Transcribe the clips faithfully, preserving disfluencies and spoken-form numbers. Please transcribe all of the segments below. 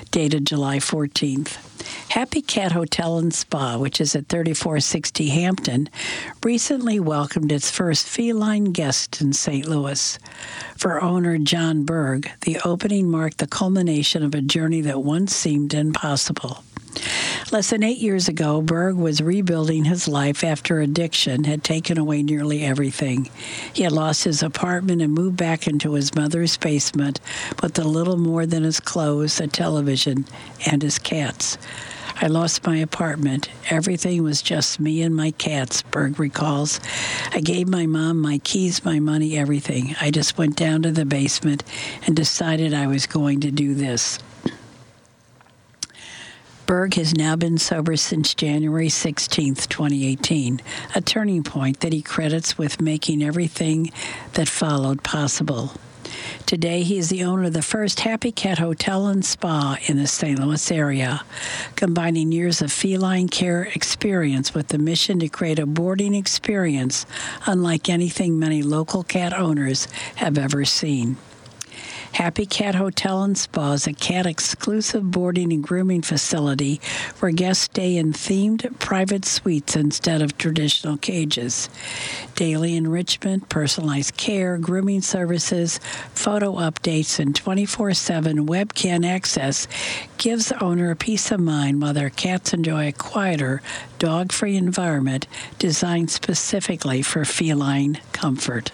dated July fourteenth. Happy Cat Hotel and Spa, which is at thirty-four sixty Hampton, recently welcomed its first feline guest in Saint Louis. For owner John Berg, the opening marked the culmination of a journey that once seemed impossible. Less than eight years ago, Berg was rebuilding his life after addiction had taken away nearly everything. He had lost his apartment and moved back into his mother's basement with a little more than his clothes, a television, and his cats. I lost my apartment. Everything was just me and my cats, Berg recalls. I gave my mom my keys, my money, everything. I just went down to the basement and decided I was going to do this. Berg has now been sober since January sixteenth, twenty eighteen, a turning point that he credits with making everything that followed possible. Today, he is the owner of the first Happy Cat Hotel and Spa in the Saint Louis area, combining years of feline care experience with the mission to create a boarding experience unlike anything many local cat owners have ever seen. Happy Cat Hotel and Spa is a cat-exclusive boarding and grooming facility where guests stay in themed private suites instead of traditional cages. Daily enrichment, personalized care, grooming services, photo updates, and twenty-four seven webcam access gives the owner a peace of mind while their cats enjoy a quieter, dog-free environment designed specifically for feline comfort.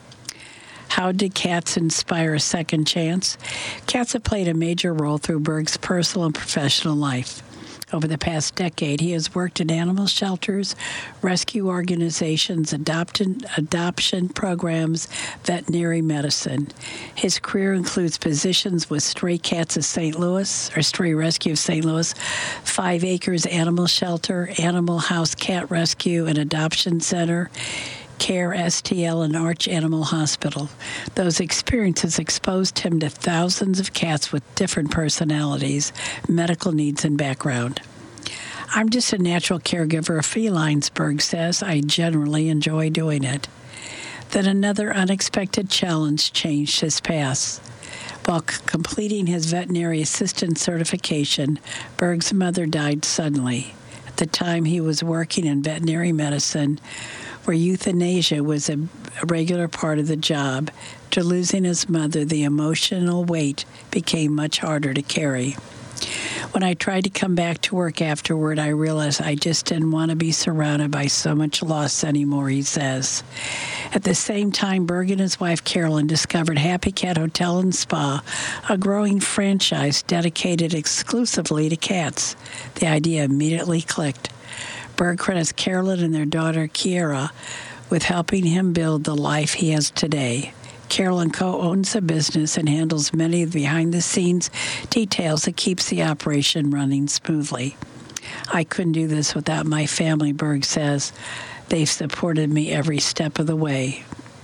How did cats inspire a second chance? Cats have played a major role through Berg's personal and professional life. Over the past decade, he has worked in animal shelters, rescue organizations, adoption, adoption programs, veterinary medicine. His career includes positions with Stray Cats of Saint Louis, or Stray Rescue of Saint Louis, Five Acres Animal Shelter, Animal House Cat Rescue and Adoption Center, Care S T L, and Arch Animal Hospital. Those experiences exposed him to thousands of cats with different personalities, medical needs, and background. I'm just a natural caregiver of felines, Berg says. I generally enjoy doing it. Then another unexpected challenge changed his path. While c- completing his veterinary assistant certification, Berg's mother died suddenly. At the time, he was working in veterinary medicine, where euthanasia was a, a regular part of the job. To losing his mother, the emotional weight became much harder to carry. When I tried to come back to work afterward, I realized I just didn't want to be surrounded by so much loss anymore, he says. At the same time, Berg and his wife Carolyn discovered Happy Cat Hotel and Spa, a growing franchise dedicated exclusively to cats. The idea immediately clicked. Berg credits Carolyn and their daughter Kiera with helping him build the life he has today. Carolyn co-owns the business and handles many of the behind-the-scenes details that keeps the operation running smoothly. I couldn't do this without my family, Berg says. They've supported me every step of the way.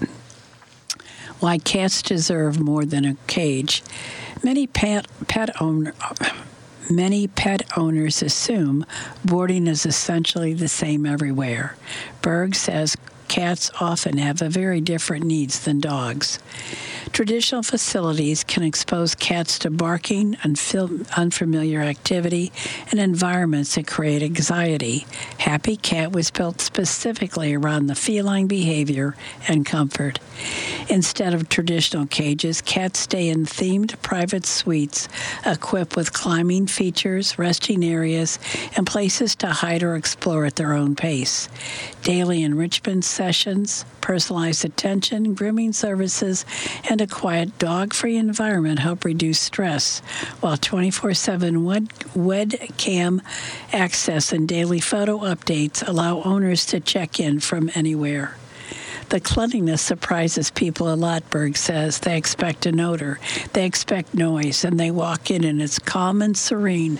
Why cats deserve more than a cage. Many pet, pet owner, Many pet owners assume boarding is essentially the same everywhere. Berg says cats often have a very different needs than dogs. Traditional facilities can expose cats to barking, unfil- unfamiliar activity, and environments that create anxiety. Happy Cat was built specifically around the feline behavior and comfort. Instead of traditional cages, cats stay in themed private suites equipped with climbing features, resting areas, and places to hide or explore at their own pace. Daily enrichment sessions, personalized attention, grooming services, and a quiet dog-free environment help reduce stress, while twenty-four seven web- webcam access and daily photo updates allow owners to check in from anywhere. The cleanliness surprises people a lot, Berg says. They expect an odor, they expect noise, and they walk in and it's calm and serene.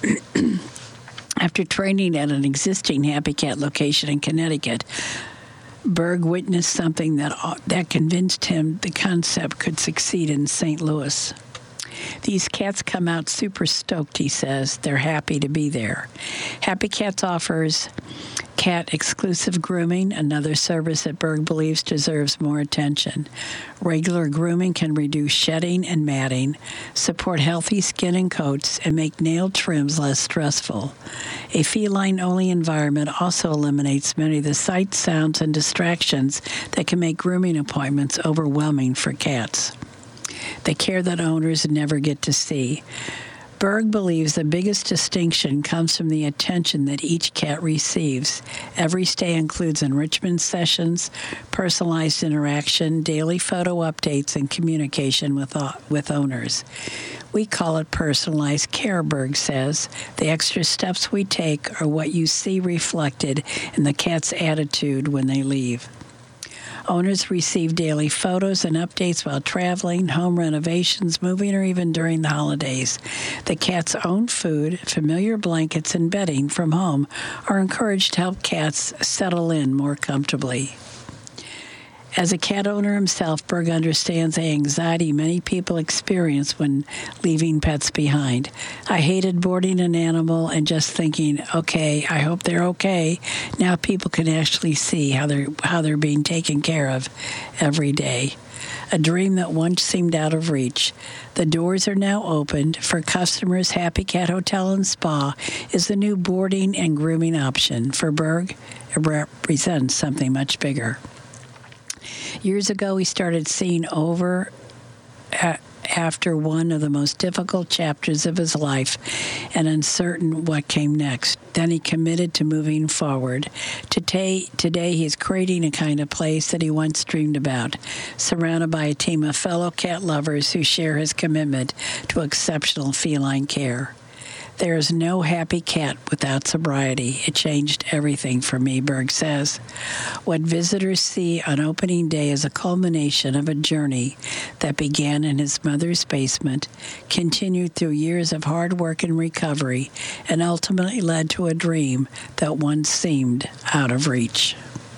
After training at an existing Happy Cat location in Connecticut, Berg witnessed something that that convinced him the concept could succeed in Saint Louis. These cats come out super stoked, he says. They're happy to be there. Happy Cats offers cat exclusive grooming, another service that Berg believes deserves more attention. Regular grooming can reduce shedding and matting, support healthy skin and coats, and make nail trims less stressful. A feline-only environment also eliminates many of the sights, sounds, and distractions that can make grooming appointments overwhelming for cats. The care that owners never get to see. Berg believes the biggest distinction comes from the attention that each cat receives. Every stay includes enrichment sessions, personalized interaction, daily photo updates, and communication with, uh, with owners. We call it personalized care, Berg says. The extra steps we take are what you see reflected in the cat's attitude when they leave. Owners receive daily photos and updates while traveling, home renovations, moving, or even during the holidays. The cat's own food, familiar blankets, and bedding from home are encouraged to help cats settle in more comfortably. As a cat owner himself, Berg understands the anxiety many people experience when leaving pets behind. I hated boarding an animal and just thinking, okay, I hope they're okay. Now people can actually see how they're how they're being taken care of every day. A dream that once seemed out of reach. The doors are now opened. For customers, Happy Cat Hotel and Spa is the new boarding and grooming option. For Berg, it represents something much bigger. Years ago, he started seeing over a- after one of the most difficult chapters of his life and uncertain what came next. Then he committed to moving forward. Today, today he is creating a kind of place that he once dreamed about, surrounded by a team of fellow cat lovers who share his commitment to exceptional feline care. There is no happy cat without sobriety. It changed everything for me, Berg says. What visitors see on opening day is a culmination of a journey that began in his mother's basement, continued through years of hard work and recovery, and ultimately led to a dream that once seemed out of reach.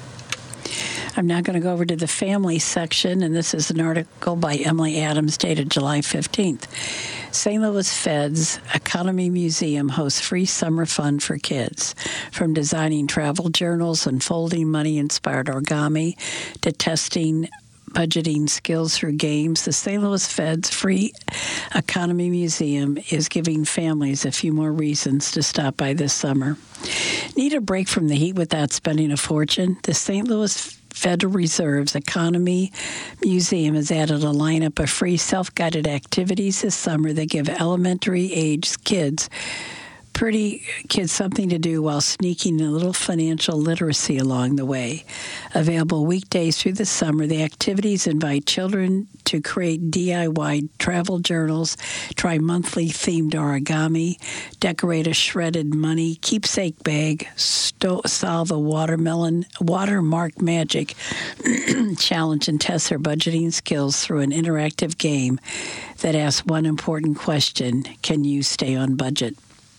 I'm now going to go over to the family section, and this is an article by Emily Adams dated July fifteenth. Saint Louis Fed's Economy Museum hosts free summer fun for kids. From designing travel journals and folding money-inspired origami to testing budgeting skills through games, the Saint Louis Fed's Free Economy Museum is giving families a few more reasons to stop by this summer. Need a break from the heat without spending a fortune? The Saint Louis Federal Reserve's Economy Museum has added a lineup of free self-guided activities this summer that give elementary-aged kids pretty kids something to do while sneaking in a little financial literacy along the way. Available weekdays through the summer, the activities invite children to create D I Y travel journals, try monthly themed origami, decorate a shredded money keepsake bag, sto- solve a watermelon watermark magic challenge, and test their budgeting skills through an interactive game that asks one important question: can you stay on budget?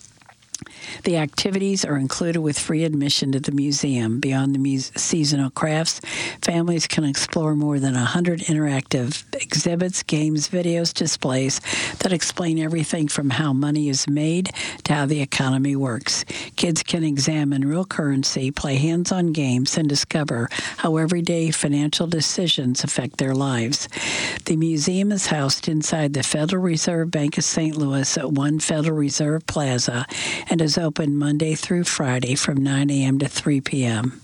The activities are included with free admission to the museum. Beyond the muse- seasonal crafts, families can explore more than one hundred interactive exhibits, games, videos, displays that explain everything from how money is made to how the economy works. Kids can examine real currency, play hands-on games, and discover how everyday financial decisions affect their lives. The museum is housed inside the Federal Reserve Bank of Saint Louis at One Federal Reserve Plaza and is open Monday through Friday from nine a.m. to three p.m.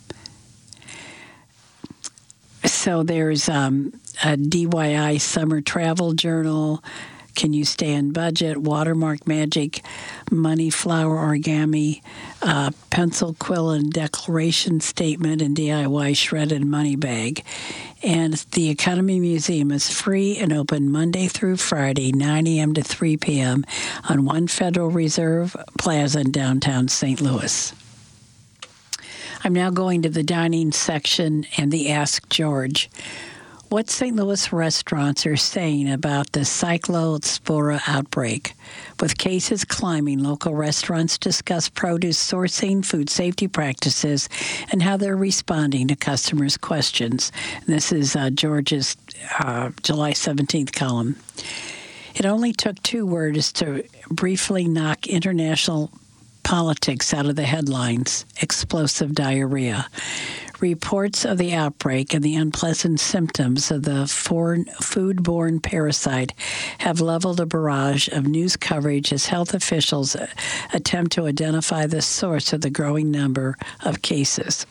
So there's um, a D I Y summer travel journal, can you stay on budget, watermark magic, money flower origami, uh, pencil quill and declaration statement, and D I Y shredded money bag. And the Economy Museum is free and open Monday through Friday, nine a.m. to three p.m. on One Federal Reserve Plaza in downtown Saint Louis. I'm now going to the dining section and the Ask George. What Saint Louis restaurants are saying about the cyclospora outbreak. With cases climbing, local restaurants discuss produce sourcing, food safety practices, and how they're responding to customers' questions. And this is uh, George's uh, July seventeenth column. It only took two words to briefly knock international politics out of the headlines: explosive diarrhea. Reports of the outbreak and the unpleasant symptoms of the foreign foodborne parasite have leveled a barrage of news coverage as health officials attempt to identify the source of the growing number of cases.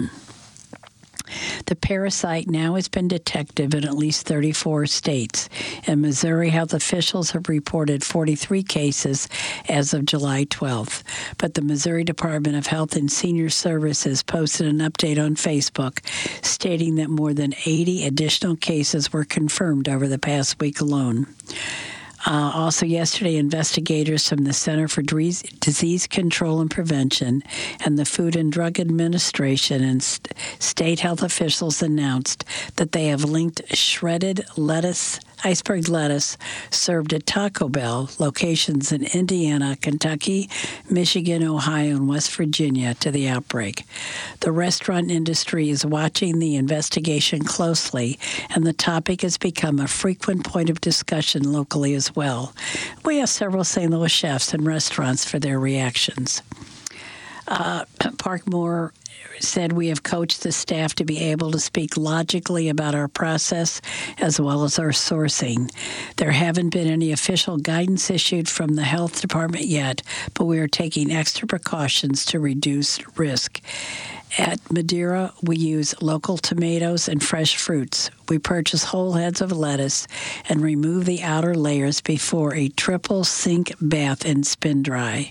The parasite now has been detected in at least thirty-four states. In Missouri, health officials have reported forty-three cases as of July twelfth. But the Missouri Department of Health and Senior Services posted an update on Facebook stating that more than eighty additional cases were confirmed over the past week alone. Uh, also yesterday, investigators from the Center for Disease Control and Prevention and the Food and Drug Administration and st- state health officials announced that they have linked shredded lettuce, iceberg lettuce, served at Taco Bell locations in Indiana, Kentucky, Michigan, Ohio, and West Virginia to the outbreak. The restaurant industry is watching the investigation closely, and the topic has become a frequent point of discussion locally as well. We asked several Saint Louis chefs and restaurants for their reactions. Uh, Parkmore said, "We have coached the staff to be able to speak logically about our process as well as our sourcing. There haven't been any official guidance issued from the health department yet, but we are taking extra precautions to reduce risk. At Madeira, we use local tomatoes and fresh fruits. We purchase whole heads of lettuce and remove the outer layers before a triple sink bath and spin dry."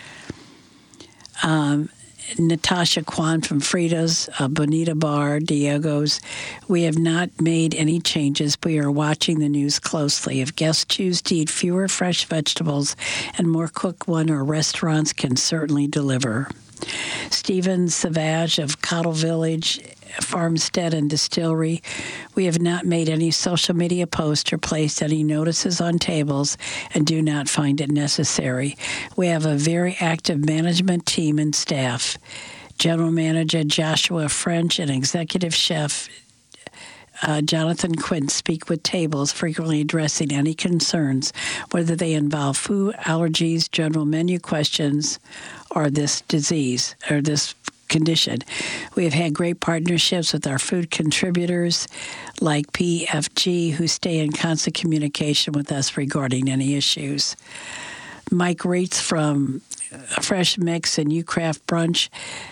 Um, Natasha Kwan from Frida's, uh, Bonita Bar, Diego's. "We have not made any changes. We are watching the news closely. If guests choose to eat fewer fresh vegetables and more cooked one, our restaurants can certainly deliver." Stephen Savage of Cottle Village Farmstead and Distillery. "We have not made any social media posts or placed any notices on tables and do not find it necessary. We have a very active management team and staff. General Manager Joshua French and Executive Chef Uh, Jonathan Quinn speak with tables, frequently addressing any concerns, whether they involve food allergies, general menu questions, or this disease or this condition. We have had great partnerships with our food contributors like P F G, who stay in constant communication with us regarding any issues." Mike Reitz from Fresh Mix and Ucraft Brunch.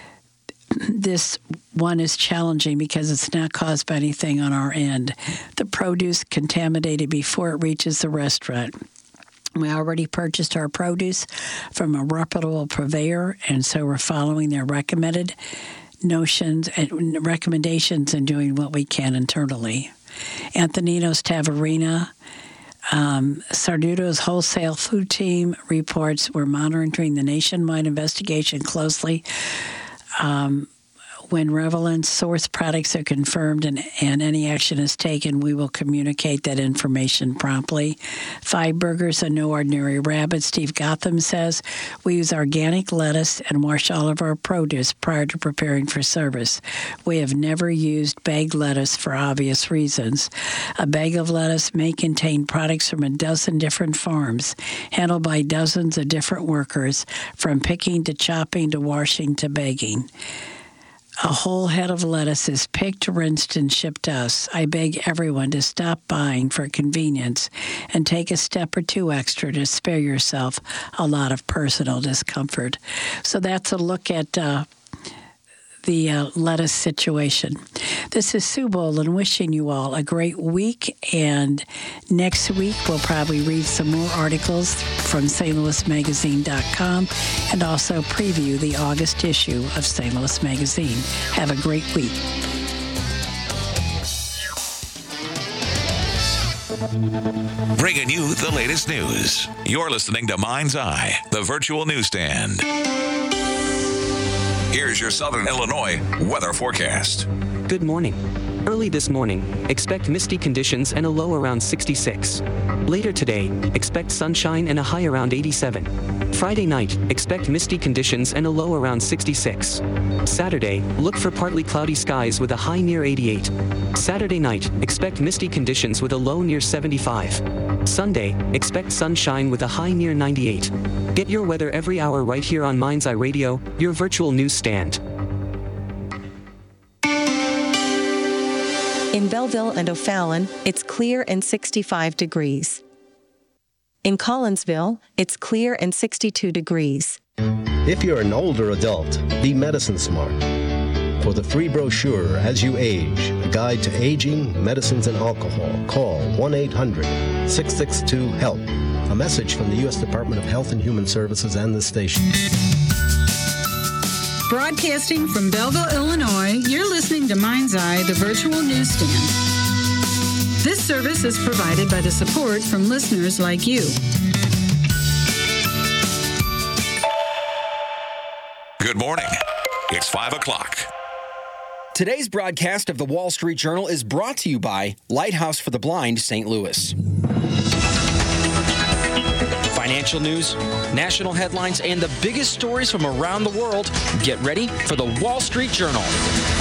"This one is challenging because it's not caused by anything on our end. The produce contaminated before it reaches the restaurant. We already purchased our produce from a reputable purveyor, and so we're following their recommended notions and recommendations and doing what we can internally." Antonino's Taverina. Um, Sarduto's wholesale food team reports we're monitoring the nationwide investigation closely. Um, when relevant source products are confirmed and, and any action is taken, we will communicate that information promptly. Five Burgers and No Ordinary Rabbit. Steve Gotham says, "We use organic lettuce and wash all of our produce prior to preparing for service. We have never used bagged lettuce for obvious reasons. A bag of lettuce may contain products from a dozen different farms, handled by dozens of different workers, from picking to chopping to washing to bagging. A whole head of lettuce is picked, rinsed, and shipped to us. I beg everyone to stop buying for convenience and take a step or two extra to spare yourself a lot of personal discomfort." So that's a look at uh, the uh, lettuce situation. This is Sue Boland wishing you all a great week, and next week we'll probably read some more articles from Saint Louis Magazine dot com and also preview the August issue of Saint Louis Magazine. Have a great week. Bringing you the latest news. You're listening to Mind's Eye, the virtual newsstand. Here's your Southern Illinois weather forecast. Good morning. Early this morning, expect misty conditions and a low around sixty-six. Later today, expect sunshine and a high around eighty-seven. Friday night, expect misty conditions and a low around sixty-six. Saturday, look for partly cloudy skies with a high near eighty-eight. Saturday night, expect misty conditions with a low near seventy-five. Sunday, expect sunshine with a high near ninety-eight. Get your weather every hour right here on Mind's Eye Radio, your virtual newsstand. In Belleville and O'Fallon, it's clear and sixty-five degrees. In Collinsville, it's clear and sixty-two degrees. If you're an older adult, be medicine smart. For the free brochure, As You Age, a guide to aging, medicines, and alcohol, call one eight hundred, six six two, HELP. A message from the U S Department of Health and Human Services and this station. Broadcasting from Belleville, Illinois, you're listening to Mind's Eye, the virtual newsstand. This service is provided by the support from listeners like you. Good morning. It's five o'clock. Today's broadcast of the Wall Street Journal is brought to you by Lighthouse for the Blind, Saint Louis. Financial news, national headlines, and the biggest stories from around the world. Get ready for the Wall Street Journal.